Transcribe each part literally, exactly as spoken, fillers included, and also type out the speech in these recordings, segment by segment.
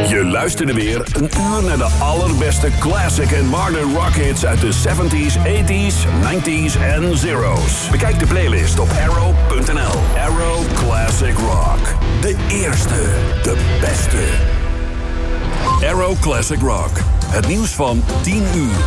Je luisterde weer een uur naar de allerbeste classic en modern rock hits uit de zeventies, tachtiger, negentiger en zero's. Bekijk de playlist op arrow punt n l. Arrow Classic Rock. De eerste, de beste. Arrow Classic Rock. Het nieuws van tien uur.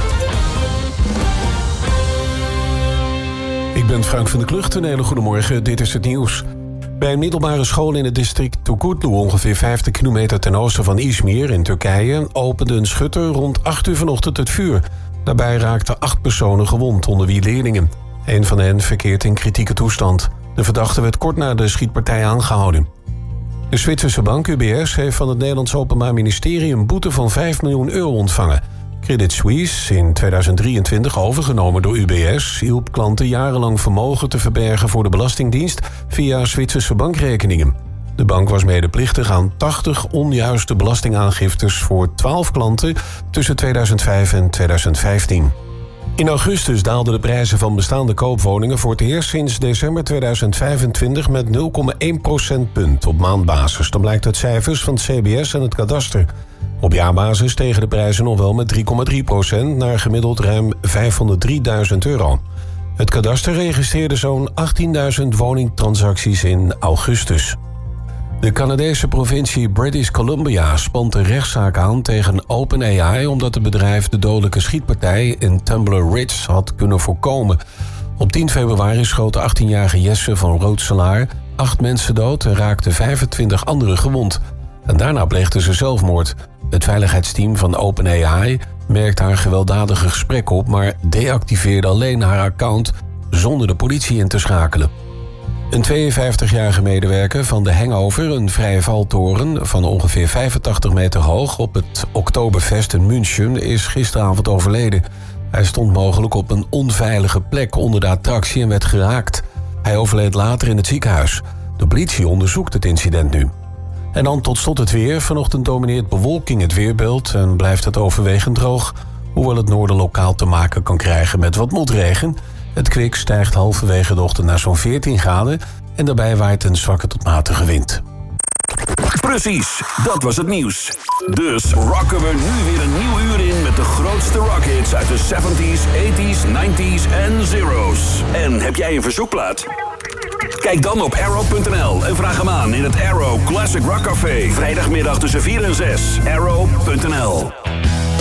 Ik ben Frank van der Klucht. Een hele goede morgen. Dit is het nieuws. Bij een middelbare school in het district Turgutlu, ongeveer vijftig kilometer ten oosten van Izmir in Turkije, opende een schutter rond acht uur vanochtend het vuur. Daarbij raakten acht personen gewond, onder wie leerlingen. Een van hen verkeert in kritieke toestand. De verdachte werd kort na de schietpartij aangehouden. De Zwitserse bank U B S heeft van het Nederlands Openbaar Ministerie een boete van vijf miljoen euro ontvangen. Credit Suisse, in tweeduizend drieëntwintig overgenomen door U B S, hielp klanten jarenlang vermogen te verbergen voor de Belastingdienst via Zwitserse bankrekeningen. De bank was medeplichtig aan tachtig onjuiste belastingaangiftes voor twaalf klanten tussen tweeduizend vijf en tweeduizend vijftien. In augustus daalden de prijzen van bestaande koopwoningen voor het eerst sinds december tweeduizend vijfentwintig met nul komma één procentpunt op maandbasis. Dan blijkt uit cijfers van het C B S en het kadaster. Op jaarbasis stegen de prijzen nog wel met drie komma drie procent naar gemiddeld ruim vijfhonderddrieduizend euro. Het kadaster registreerde zo'n achttienduizend woningtransacties in augustus. De Canadese provincie British Columbia spant een rechtszaak aan tegen OpenAI omdat het bedrijf de dodelijke schietpartij in Tumbler Ridge had kunnen voorkomen. Op tien februari schoot de achttienjarige Jesse van Roodselaar acht mensen dood en raakte vijfentwintig anderen gewond. En daarna pleegde ze zelfmoord. Het veiligheidsteam van OpenAI merkte haar gewelddadige gesprek op, maar deactiveerde alleen haar account zonder de politie in te schakelen. Een tweeënvijftigjarige medewerker van de Hangover, een vrije valtoren van ongeveer vijfentachtig meter hoog op het Oktoberfest in München, is gisteravond overleden. Hij stond mogelijk op een onveilige plek onder de attractie en werd geraakt. Hij overleed later in het ziekenhuis. De politie onderzoekt het incident nu. En dan tot slot het weer. Vanochtend domineert bewolking het weerbeeld en blijft het overwegend droog, hoewel het noorden lokaal te maken kan krijgen met wat motregen. Het kwik stijgt halverwege de ochtend naar zo'n veertien graden en daarbij waait een zwakke tot matige wind. Precies, dat was het nieuws. Dus rocken we nu weer een nieuw uur in met de grootste rockhits uit de zeventies, tachtiger, negentiger en zero's. En heb jij een verzoekplaat? Kijk dan op arrow punt n l en vraag hem aan in het Arrow Classic Rock Café. Vrijdagmiddag tussen vier en zes. arrow punt n l